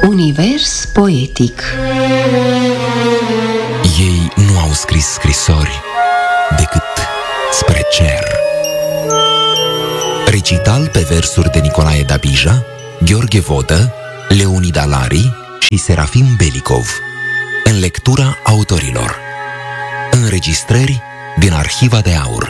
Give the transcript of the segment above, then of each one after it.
Univers poetic. Ei nu au scris scrisori decât spre cer. Recital pe versuri de Nicolae Dabija, Gheorghe Vodă, Leonid Alari și Serafim Belicov. În lectura autorilor. Înregistrări din Arhiva de Aur.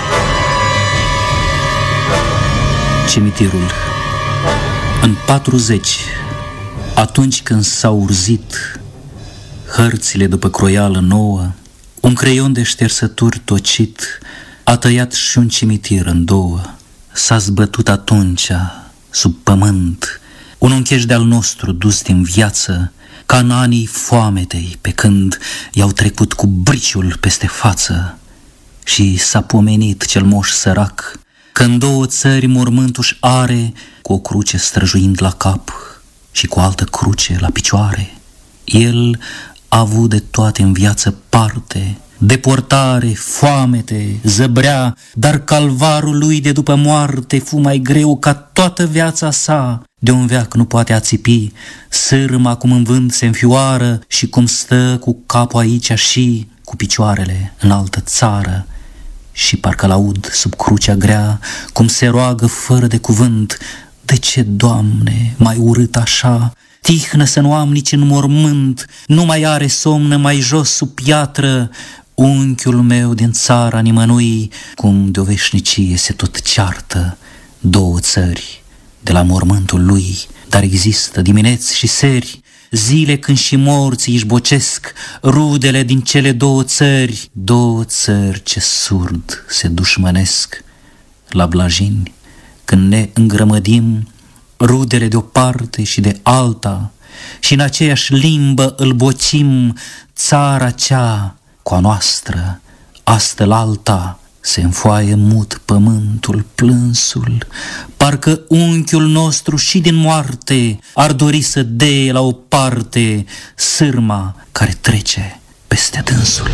Cimitirul. În 40, atunci când s-au urzit hărțile după croială nouă, un creion de ștersături tocit a tăiat și un cimitir în două. S-a zbătut atunci, sub pământ, un uncheș de-al nostru dus din viață, ca în anii foametei, pe când i-au trecut cu briciul peste față. Și s-a pomenit cel moș sărac că în două țări mormântul-și are, cu o cruce străjuind la cap și cu altă cruce la picioare. El a avut de toate în viață parte, deportare, foamete, zăbrea, dar calvarul lui de după moarte fu mai greu ca toată viața sa. De un veac nu poate ațipi, sârma cum în vânt se înfioară și cum stă cu capul aici și cu picioarele în altă țară. Și parcă l-aud sub crucea grea, cum se roagă fără de cuvânt: de ce, Doamne, mai urât așa? Tihnă să nu am nici în mormânt, nu mai are somn mai jos sub piatră. Unchiul meu din țara nimănui, cum de o veșnicie se tot ceartă. Două țări de la mormântul lui, dar există dimineți și seri, zile când și morții își bocesc rudele din cele două țări. Două țări ce surd se dușmănesc. La blajini, când ne îngrămădim, rudele de o parte și de alta, și în aceeași limbă îl bocim, țara cea cu a noastră, astă-l-alta, se înfoaie mut pământul plânsul, parcă unchiul nostru și din moarte ar dori să dee la o parte sârma care trece peste dânsul.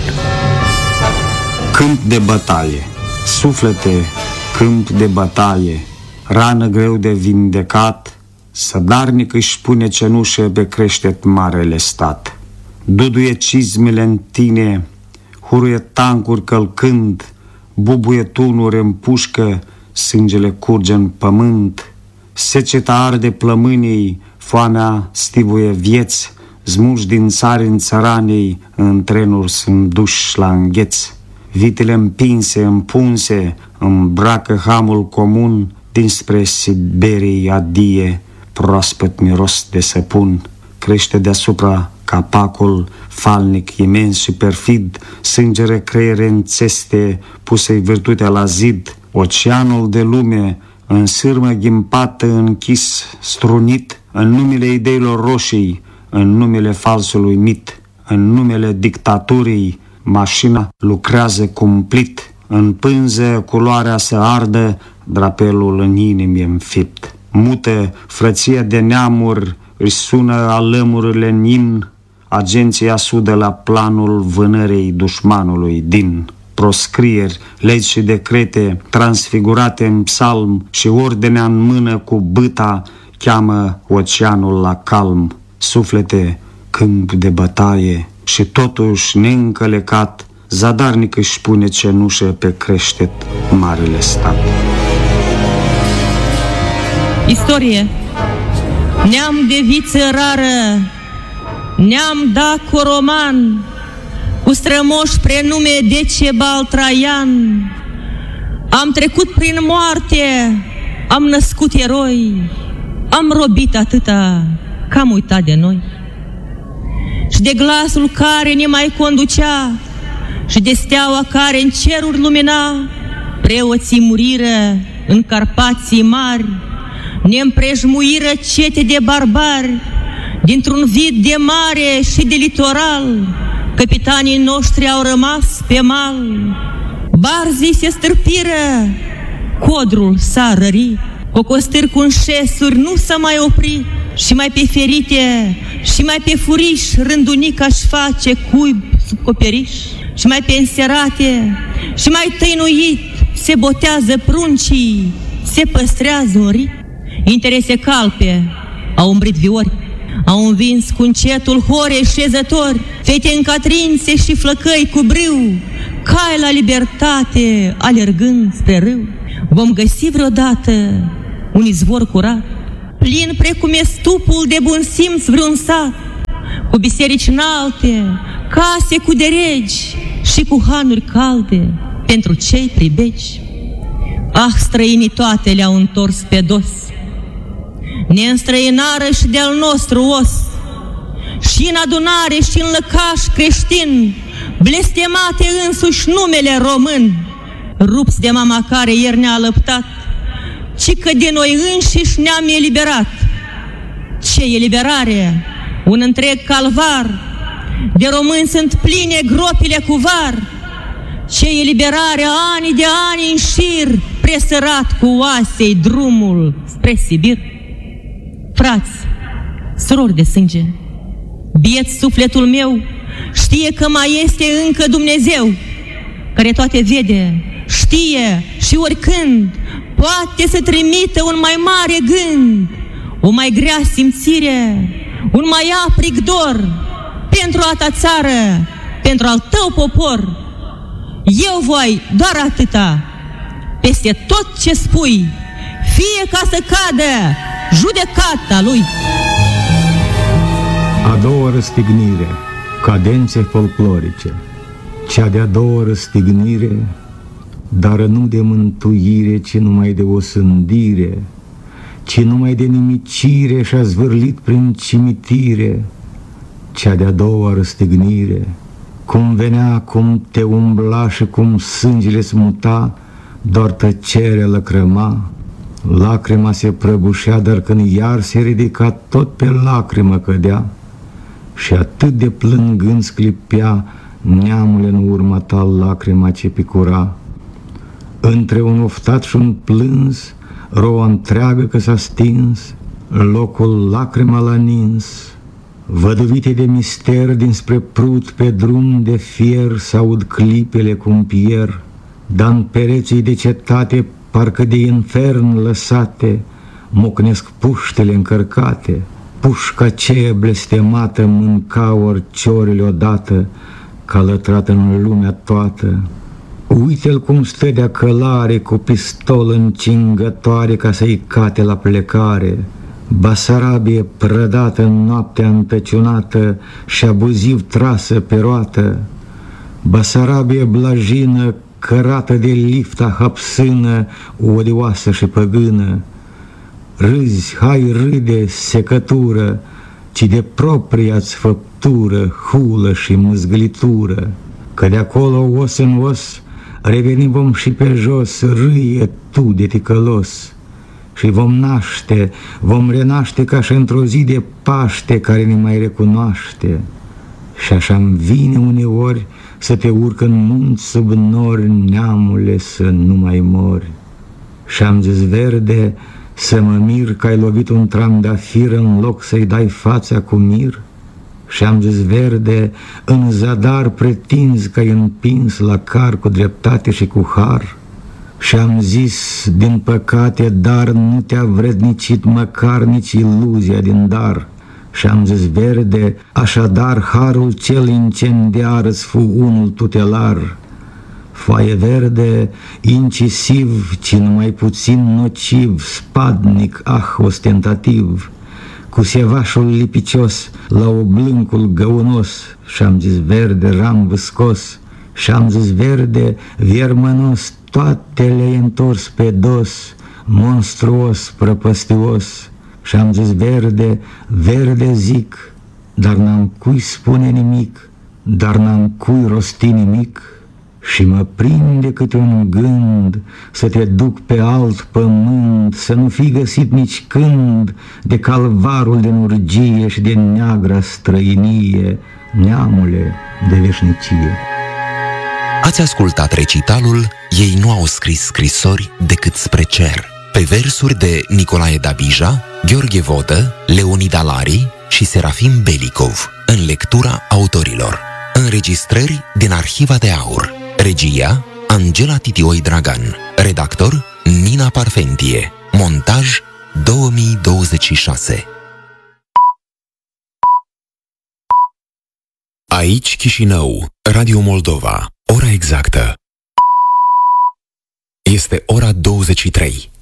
Câmp de bătaie, suflete, câmp de bătaie, rană greu de vindecat, sădarnic își pune cenușă pe creștet marele stat. Duduie cizmele în tine, huruie tancuri călcând, bubuie tunuri în pușcă, sângele curge în pământ. Seceta arde plămânii, foamea stivuie vieți, smulși din țari în țăranei, în trenuri sunt duși la îngheț. Vitele împinse, împunse, îmbracă hamul comun, dinspre Siberii adie, proaspăt miros de săpun. Crește deasupra capacul, falnic, imens și perfid, sângere creiere în țeste, puse-i virtutea la zid. Oceanul de lume, în sârmă ghimpată, închis, strunit, în numele ideilor roșii, în numele falsului mit, în numele dictaturii, mașina lucrează cumplit. În pânză culoarea să ardă, drapelul în inimi înfipt. Mută frăția de neamuri, își sună alămurile în imn, agenția sudă la planul vânărei dușmanului din proscrieri, legi și decrete transfigurate în psalm și ordinea în mână cu bâta cheamă oceanul la calm. Suflete, câmp de bătaie și totuși neîncălecat, zadarnic își pune cenușă pe creștet marele stat. Istorie. Neam de viță rară, neam dacoroman, cu strămoș prenume Decebal Traian. Am trecut prin moarte, am născut eroi, am robit atâta că am uitat de noi. Și de glasul care ne mai conducea și de steaua care în ceruri lumina, preoții muriră în Carpații mari, ne-mprejmuiră cete de barbari, dintr-un vid de mare și de litoral, capitanii noștri au rămas pe mal. Barzii se stârpiră, codrul s-a rărit, cocostâri cu înșesuri nu s-a mai oprit, și mai pe ferite, și mai pe furiș, rândunica-și face cuib sub coperiș, și mai pe înserate, și mai tăinuit, se botează pruncii, se păstrează un rit. Interese calpe au umbrit viori, Au învins cu încetul hore șezători, fete în catrințe și flăcăi cu brâu, cai la libertate alergând spre râu. Vom găsi vreodată un izvor curat, plin precum e stupul de bun simț vreun sat, cu biserici înalte, case cu deregi și cu hanuri calde pentru cei pribegi. Ah, străinii toate le-au întors pe dos, ne înstrăinară și de-al nostru os, și în adunare și în lăcaș creștin, blestemate însuși numele român, rupți de mama care ieri ne-a alăptat, ci că de noi înșiși ne-am eliberat. Ce eliberare? Un întreg calvar, de români sunt pline gropile cu var. Ce eliberare? Ani de ani în șir, presărat cu oasei drumul spre Sibir. Frați, surori de sânge, biet sufletul meu știe că mai este încă Dumnezeu, care toate vede, știe și oricând poate să trimită un mai mare gând, o mai grea simțire, un mai aprig dor pentru a ta țară, pentru al tău popor. Eu voi doar atâta, peste tot ce spui, fie ca să cadă judecata lui. A doua răstignire, cadențe folclorice. Cea de-a doua răstignire, dar nu de mântuire, ci numai de osândire, ci numai de nimicire și-a zvârlit prin cimitire. Cea de-a doua răstignire, cum venea, cum te umbla și cum sângele smuta, doar tăcerea lăcrăma. Lacrima se prăbușea, dar când iar se ridica, tot pe lacrimă cădea. Și atât de plângând sclipea neamul în urma ta lacrima ce picura. Între un oftat și un plâns, roa întreagă că s-a stins, locul lacrima l-a nins. Văduvite de mister dinspre Prut, pe drum de fier s-aud clipele cum pier, dar în pereții de cetate, parcă de infern lăsate, mocnesc puștele încărcate. Pușca aceea blestemată mânca orciorile odată, ca lătrat în lumea toată. Uite-l cum stă de-a călare, cu pistol încingătoare ca să-i cate la plecare. Basarabie prădată în noaptea întăciunată și abuziv trasă pe roată. Basarabie blajină, cărată de lifta hapsână, odioasă și păgână. Râzi, hai râde, secătură, ci de propria-ți făptură, hulă și mâzgălitură. Că de acolo, os în os, revenim vom și pe jos, râie tu de ticălos. Și vom naște, vom renaște ca și într-o zi de Paște care ne mai recunoaște. Și așa-mi vine uneori să te urc în munți sub nori, neamule, să nu mai mori. Și-am zis, verde, să mă mir că ai lovit un trandafir în loc să-i dai fața cu mir. Și-am zis, verde, în zadar pretinzi că ai împins la car cu dreptate și cu har. Și-am zis, din păcate, dar nu te-a vrednicit măcar nici iluzia din dar. Și-am zis, verde, așadar harul cel incendiar îți fu unul tutelar. Foaie verde, incisiv, ci numai puțin nociv, spadnic, ostentativ, cu sevașul lipicios la oblâncul găunos. Și-am zis, verde, ram vâscos. Și-am zis, verde, viermănos, toate le-ai întors pe dos, monstruos, prăpăstios. Și-am zis, verde, verde zic, dar n-am cui spune nimic, dar n-am cui rosti nimic. Și mă prinde câte un gând să te duc pe alt pământ, să nu fi găsit nici când de calvarul din urgie și de neagra străinie, neamule de veșnicie. Ați ascultat recitalul Ei nu au scris scrisori decât spre cer, pe versuri de Nicolae Dabija, Gheorghe Vodă, Leonida Lari și Serafim Belicov, în lectura autorilor. Înregistrări din Arhiva de Aur. Regia Angela Titioi Dragan. Redactor Nina Parfentie. Montaj 2026. Aici Chișinău, Radio Moldova. Ora exactă este ora 23.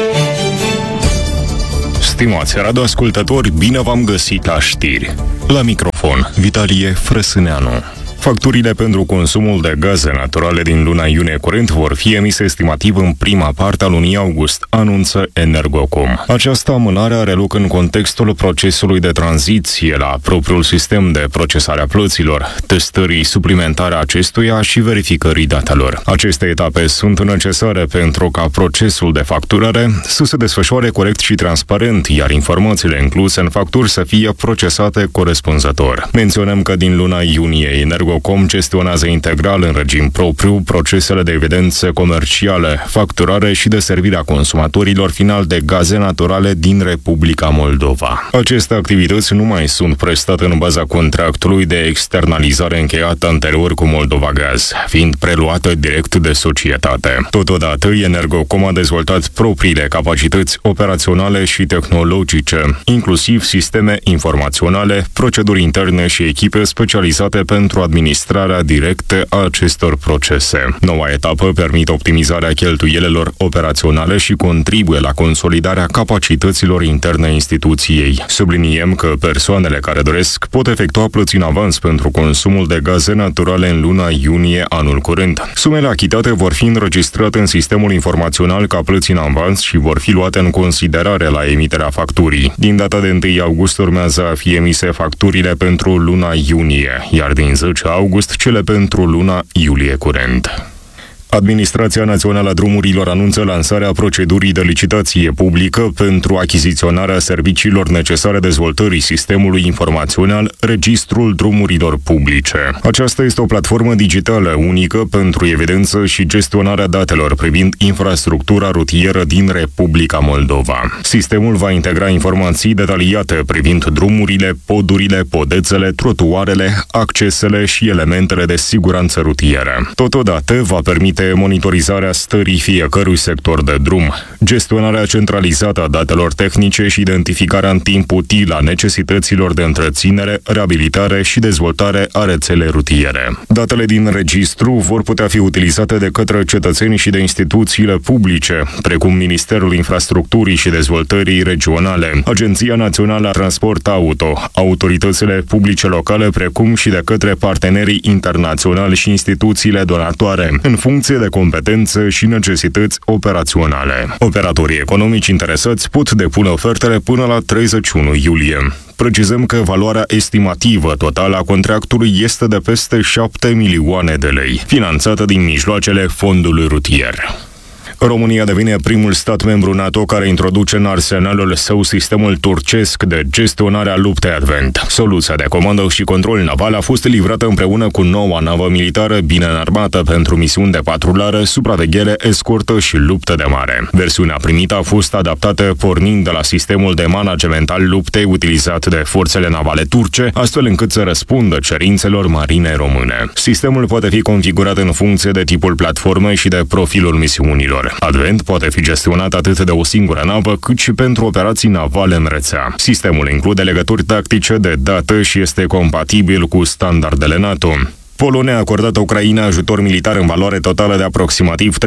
Stimați radioascultători, bine v-am găsit la știri. La microfon, Vitalie Frăsâneanu. Facturile pentru consumul de gaze naturale din luna iunie curent vor fi emise estimativ în prima parte a lunii august, anunță Energocom. Această amânare are loc în contextul procesului de tranziție la propriul sistem de procesare a plăților, testării suplimentare a acestuia și verificării datelor. Aceste etape sunt necesare pentru ca procesul de facturare să se desfășoare corect și transparent, iar informațiile incluse în facturi să fie procesate corespunzător. Menționăm că din luna iunie Energocom gestionează integral în regim propriu procesele de evidențe comerciale, facturare și de servire a consumatorilor final de gaze naturale din Republica Moldova. Aceste activități nu mai sunt prestate în baza contractului de externalizare încheiat anterior cu Moldova Gaz, fiind preluată direct de societate. Totodată, Energocom a dezvoltat propriile capacități operaționale și tehnologice, inclusiv sisteme informaționale, proceduri interne și echipe specializate pentru administrarea directă a acestor procese. Noua etapă permite optimizarea cheltuielilor operaționale și contribuie la consolidarea capacităților interne instituției. Subliniem că persoanele care doresc pot efectua plăți în avans pentru consumul de gaze naturale în luna iunie anul curent. Sumele achitate vor fi înregistrate în sistemul informațional ca plăți în avans și vor fi luate în considerare la emiterea facturii. Din data de 1 august urmează a fi emise facturile pentru luna iunie, iar din 10 august cele pentru luna iulie curent. Administrația Națională a Drumurilor anunță lansarea procedurii de licitație publică pentru achiziționarea serviciilor necesare dezvoltării sistemului informațional Registrul Drumurilor Publice. Aceasta este o platformă digitală unică pentru evidență și gestionarea datelor privind infrastructura rutieră din Republica Moldova. Sistemul va integra informații detaliate privind drumurile, podurile, podețele, trotuarele, accesele și elementele de siguranță rutieră. Totodată va permite monitorizarea stării fiecărui sector de drum, gestionarea centralizată a datelor tehnice și identificarea în timp util a necesităților de întreținere, reabilitare și dezvoltare a rețelei rutiere. Datele din registru vor putea fi utilizate de către cetățeni și de instituțiile publice, precum Ministerul Infrastructurii și Dezvoltării Regionale, Agenția Națională a Transport Auto, autoritățile publice locale, precum și de către partenerii internaționali și instituțiile donatoare, în funcție de competențe și necesități operaționale. Operatorii economici interesați pot depune ofertele până la 31 iulie. Precizăm că valoarea estimativă totală a contractului este de peste 7 milioane de lei, finanțată din mijloacele fondului rutier. România devine primul stat membru NATO care introduce în arsenalul său sistemul turcesc de gestionare a luptei Advent. Soluția de comandă și control naval a fost livrată împreună cu noua navă militară bine înarmată pentru misiuni de patrulare, supraveghere, escortă și luptă de mare. Versiunea primită a fost adaptată pornind de la sistemul de management al luptei utilizat de forțele navale turce, astfel încât să răspundă cerințelor marine române. Sistemul poate fi configurat în funcție de tipul platformei și de profilul misiunilor. Advent poate fi gestionat atât de o singură navă, cât și pentru operații navale în rețea. Sistemul include legături tactice de dată și este compatibil cu standardele NATO. Polonia a acordat Ucrainei ajutor militar în valoare totală de aproximativ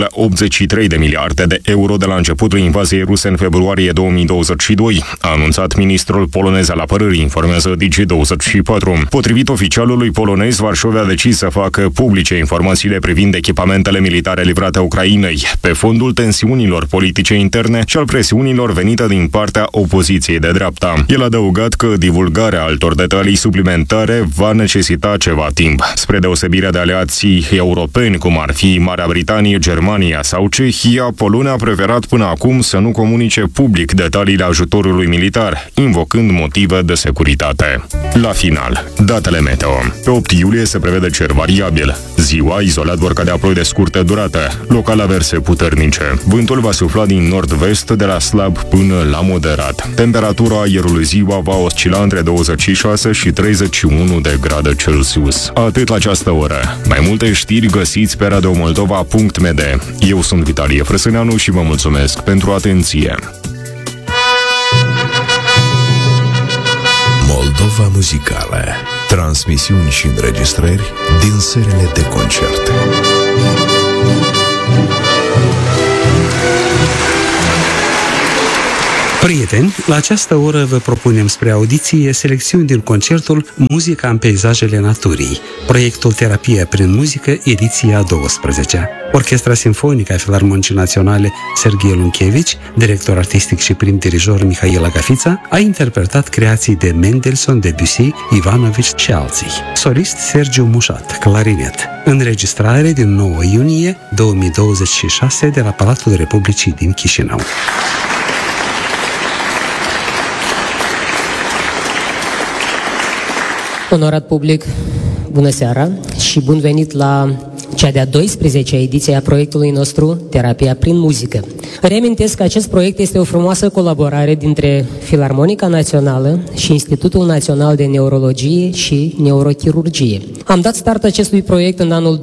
3,83 de miliarde de euro de la începutul invaziei ruse în februarie 2022, a anunțat ministrul polonez al apărării, informează Digi24. Potrivit oficialului polonez, Varșovia a decis să facă publice informațiile privind echipamentele militare livrate Ucrainei, pe fondul tensiunilor politice interne și al presiunilor venite din partea opoziției de dreapta. El a adăugat că divulgarea altor detalii suplimentare va necesita ceva timp. Spre deosebire de aliații europeni, cum ar fi Marea Britanie, Germania sau Cehia, Polonia a preferat până acum să nu comunice public detaliile ajutorului militar, invocând motive de securitate. La final, datele meteo. Pe 8 iulie se prevede cer variabil. Ziua, izolat vor cădea ploi de scurtă durată, local averse puternice. Vântul va sufla din nord-vest de la slab până la moderat. Temperatura aerului ziua va oscila între 26 și 31 de grade Celsius. Atât la această oră. Mai multe știri găsiți pe radiomoldova.md. Eu sunt Vitalie Frăsâneanu și vă mulțumesc pentru atenție. Moldova muzicală. Transmisiuni și înregistrări din serile de concerte. Prieteni, la această oră vă propunem spre audiție selecțiuni din concertul Muzica în peisajele naturii, proiectul Terapia prin muzică, ediția 12. Orchestra Simfonică a Filarmonicii Naționale Serghei Lunchevici, director artistic și prim dirijor Mihail Agafița, a interpretat creații de Mendelssohn, Debussy, Ivanovici și alții. Solist Sergiu Mușat, clarinet. Înregistrare din 9 iunie 2026 de la Palatul Republicii din Chișinău. Onorat public, bună seara și bun venit la cea de-a 12-a ediție a proiectului nostru Terapia prin muzică. Reamintesc că acest proiect este o frumoasă colaborare dintre Filarmonica Națională și Institutul Național de Neurologie și Neurochirurgie. Am dat start acestui proiect în anul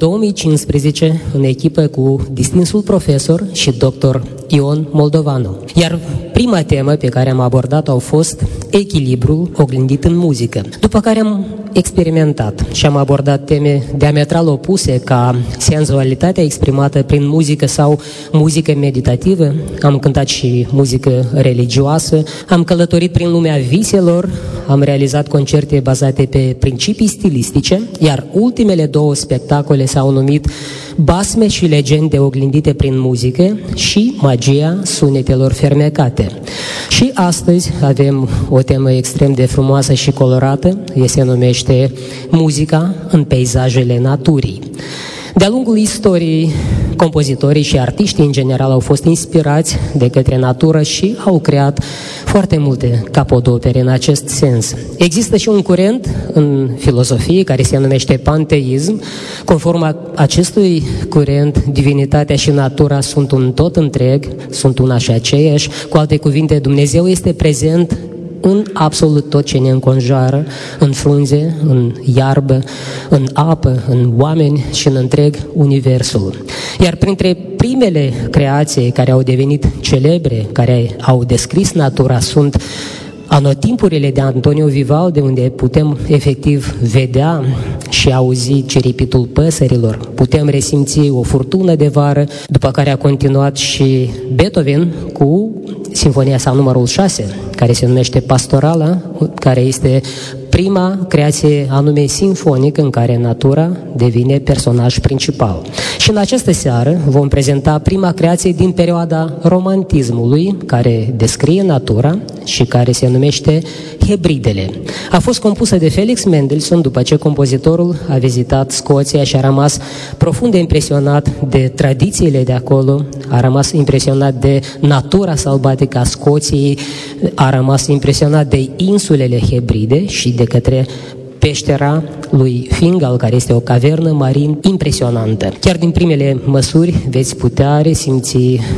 2015 în echipă cu distinsul profesor și doctor Ion Moldovanu. Iar prima temă pe care am abordat-o au fost echilibrul oglindit în muzică. După care am experimentat și am abordat teme diametral opuse ca senzualitatea exprimată prin muzică sau muzică meditativă. Am cântat și muzică religioasă, am călătorit prin lumea viselor, am realizat concerte bazate pe principii stilistice, iar ultimele 2 spectacole s-au numit Basme și legende oglindite prin muzică și Magia sunetelor fermecate. Și astăzi avem o temă extrem de frumoasă și colorată, se numește Muzica în peisajele naturii. De-a lungul istoriei, compozitorii și artiștii în general au fost inspirați de către natură și au creat foarte multe capodopere în acest sens. Există și un curent în filozofie care se numește panteism. Conform acestui curent, divinitatea și natura sunt un tot întreg, sunt una și aceeași. Cu alte cuvinte, Dumnezeu este prezent în absolut tot ce ne înconjoară, în frunze, în iarbă, în apă, în oameni și în întreg universul. Iar printre primele creații care au devenit celebre, care au descris natura, sunt anotimpurile de Antonio Vivaldi, unde putem efectiv vedea și auzi ciripitul păsărilor, putem resimți o furtună de vară, după care a continuat și Beethoven cu Sinfonia sa numărul 6, care se numește Pastorala, care este prima creație anume sinfonică în care natura devine personaj principal. Și în această seară vom prezenta prima creație din perioada romantismului, care descrie natura și care se numește Hebridele. A fost compusă de Felix Mendelssohn după ce compozitorul a vizitat Scoția și a rămas profund impresionat de tradițiile de acolo, a rămas impresionat de natura sălbatică a Scoției, a rămas impresionat de insulele Hebride și de către peștera lui Fingal, care este o cavernă marin impresionantă. Chiar din primele măsuri veți putea resimți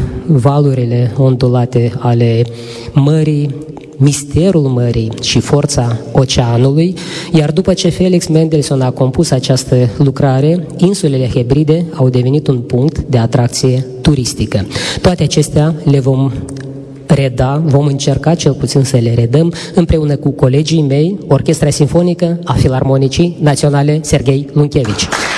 valurile ondulate ale mării, misterul mării și forța oceanului, iar după ce Felix Mendelssohn a compus această lucrare, insulele Hebride au devenit un punct de atracție turistică. Toate acestea le vom vom încerca cel puțin să le redăm împreună cu colegii mei, Orchestra Simfonică a Filarmonicii Naționale Serghei Lunchevici.